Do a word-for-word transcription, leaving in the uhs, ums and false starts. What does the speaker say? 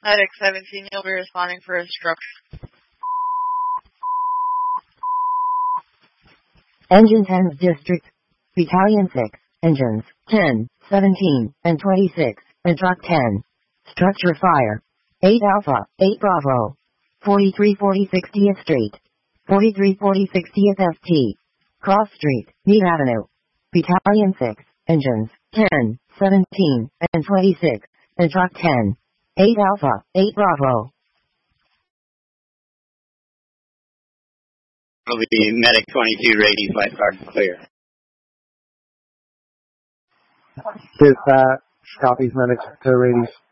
Medic seventeen, you'll be responding for instructions. Engine ten District, Battalion six, Engines ten, seventeen, and twenty-six, and Truck ten. Structure fire. eight Alpha, eight Bravo. forty-three forty sixtieth Street. forty-three forty sixtieth F T. Cross Street, Mead Avenue. Battalion six, Engines ten, seventeen, and twenty-six, and Truck ten. eight Alpha, eight Bravo. Will be Medic twenty-two, Rady, flight card clear. Dispatch, copies Medic to Rady.